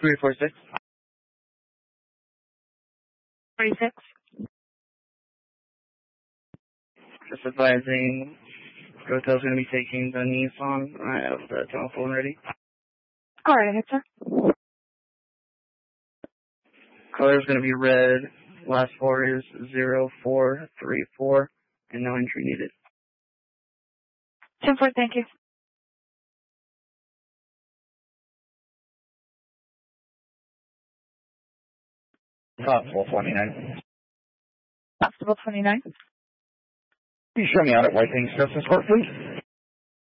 346. 46. Just advising, Gotel's going to be taking the Nissan. I have the telephone ready. All right, ahead, sir. Color's going to be red. Last four is 0434, and no entry needed. 10-4, thank you. Constable 29. Constable 29. Can you show me out at White Wings Justice Court, please?